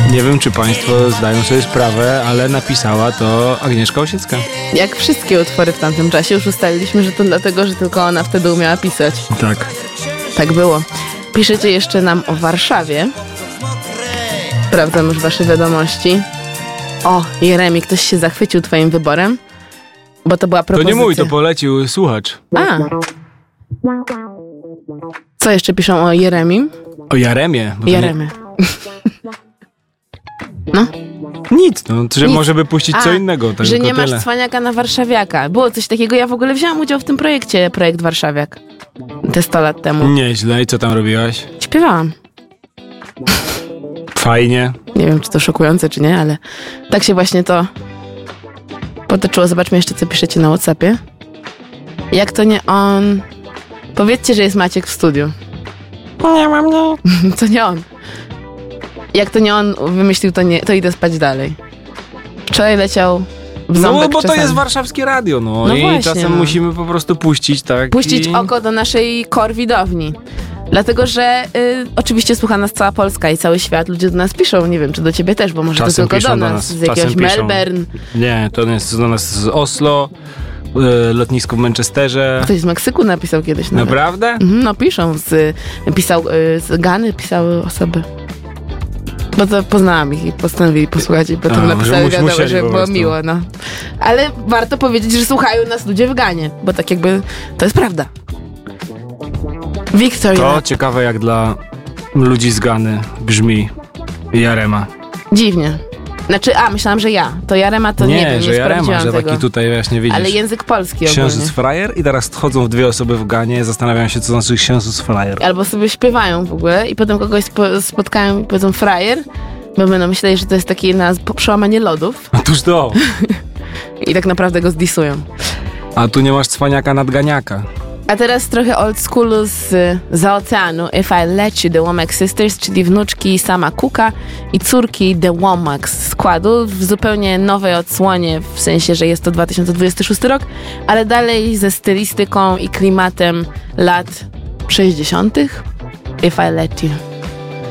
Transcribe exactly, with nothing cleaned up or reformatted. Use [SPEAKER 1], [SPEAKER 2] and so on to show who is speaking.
[SPEAKER 1] Nie wiem, czy państwo zdają sobie sprawę, ale napisała to Agnieszka Osiecka.
[SPEAKER 2] Jak wszystkie utwory w tamtym czasie, już ustaliliśmy, że to dlatego, że tylko ona wtedy umiała pisać.
[SPEAKER 1] Tak.
[SPEAKER 2] Tak było. Piszecie jeszcze nam o Warszawie. Sprawdzam już wasze wiadomości. O, Jeremi, ktoś się zachwycił twoim wyborem? Bo to była propozycja.
[SPEAKER 1] To nie mój, to polecił słuchacz.
[SPEAKER 2] A. Co jeszcze piszą o Jeremim?
[SPEAKER 1] O Jaremie.
[SPEAKER 2] Jaremie. No.
[SPEAKER 1] Nic, no, że
[SPEAKER 2] Nic.
[SPEAKER 1] może by puścić
[SPEAKER 2] A,
[SPEAKER 1] co innego. Tak,
[SPEAKER 2] że nie
[SPEAKER 1] tyle.
[SPEAKER 2] masz cwaniaka na warszawiaka. Było coś takiego, ja w ogóle wzięłam udział w tym projekcie, projekt Warszawiak. Te sto lat temu.
[SPEAKER 1] Nieźle, i co tam robiłaś?
[SPEAKER 2] Śpiewałam.
[SPEAKER 1] Fajnie.
[SPEAKER 2] Nie wiem, czy to szokujące, czy nie, ale tak się właśnie to potoczyło. Zobaczmy jeszcze, co piszecie na WhatsAppie. Jak to nie on... Powiedzcie, że jest Maciek w studiu.
[SPEAKER 1] Nie mam, nie.
[SPEAKER 2] To nie on. Jak to nie on wymyślił, to, nie, to idę spać dalej. Wczoraj leciał w ząbek
[SPEAKER 1] No bo
[SPEAKER 2] czasami.
[SPEAKER 1] to jest warszawskie radio, no,
[SPEAKER 2] No
[SPEAKER 1] i
[SPEAKER 2] właśnie,
[SPEAKER 1] czasem
[SPEAKER 2] no.
[SPEAKER 1] musimy po prostu puścić, tak?
[SPEAKER 2] Puścić
[SPEAKER 1] i...
[SPEAKER 2] oko do naszej korwidowni. Dlatego, że y, oczywiście słucha nas cała Polska i cały świat. Ludzie do nas piszą, nie wiem, czy do ciebie też, bo może
[SPEAKER 1] Czasem
[SPEAKER 2] to tylko
[SPEAKER 1] piszą
[SPEAKER 2] do
[SPEAKER 1] do
[SPEAKER 2] nas,
[SPEAKER 1] nas,
[SPEAKER 2] z jakiegoś
[SPEAKER 1] czasem piszą.
[SPEAKER 2] Melbourne.
[SPEAKER 1] Nie, to jest do nas z Oslo, y, lotnisko w Manchesterze.
[SPEAKER 2] Ktoś z Meksyku napisał kiedyś. Nawet.
[SPEAKER 1] Naprawdę?
[SPEAKER 2] Mhm, no piszą, z, pisał, y, z Gany pisały osoby. Bo to poznałam ich i postanowili posłuchać i potem
[SPEAKER 1] A,
[SPEAKER 2] napisali
[SPEAKER 1] że mus-
[SPEAKER 2] wiadomo,
[SPEAKER 1] musieli
[SPEAKER 2] że
[SPEAKER 1] po
[SPEAKER 2] było
[SPEAKER 1] prostu.
[SPEAKER 2] miło, no. Ale warto powiedzieć, że słuchają nas ludzie w Ganie, bo tak jakby to jest prawda. Wiktoria.
[SPEAKER 1] To ciekawe, jak dla ludzi z Gany brzmi Jarema.
[SPEAKER 2] Dziwnie. Znaczy, a, myślałam, że ja. To Jarema to nie,
[SPEAKER 1] nie,
[SPEAKER 2] wiem,
[SPEAKER 1] że
[SPEAKER 2] nie
[SPEAKER 1] Jarema,
[SPEAKER 2] sprawdziłam
[SPEAKER 1] że
[SPEAKER 2] tego.
[SPEAKER 1] taki tutaj właśnie widzisz.
[SPEAKER 2] Ale język polski
[SPEAKER 1] Księżyc
[SPEAKER 2] ogólnie.
[SPEAKER 1] frajer i teraz chodzą dwie osoby w Ganie, zastanawiają się, co znaczy księżyc frajer.
[SPEAKER 2] Albo sobie śpiewają w ogóle i potem kogoś spo, spotkają i powiedzą frajer, bo będą myśleli, że to jest takie na przełamanie lodów
[SPEAKER 1] Otóż to.
[SPEAKER 2] i tak naprawdę go zdisują.
[SPEAKER 1] A tu nie masz cwaniaka nadganiaka.
[SPEAKER 2] A teraz trochę old schoolu z za oceanu. If I Let You, The Womack Sisters, czyli wnuczki Sama Cooka i córki The Womacks składu w zupełnie nowej odsłonie, w sensie, że jest to dwa tysiące dwudziesty szósty rok, ale dalej ze stylistyką i klimatem lat sześćdziesiątych. If I Let You.